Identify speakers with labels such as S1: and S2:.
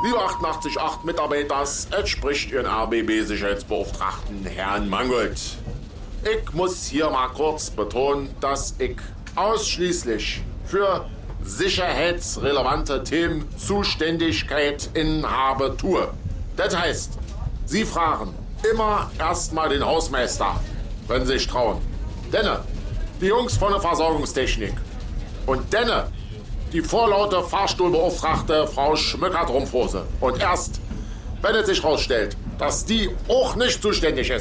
S1: Liebe 88.8 Mitarbeiters, es spricht Ihren RBB-Sicherheitsbeauftragten Herrn Mangold. Ich muss hier mal kurz betonen, dass ich ausschließlich für sicherheitsrelevante Themen Zuständigkeit inhabe tue. Das heißt, Sie fragen immer erstmal den Hausmeister, wenn Sie sich trauen. Denne, die Jungs von der Versorgungstechnik. Und denne, die vorlaute Fahrstuhlbeauftragte Frau Schmöckert-Rumpfhose. Und erst, wenn es sich rausstellt, dass die auch nicht zuständig ist,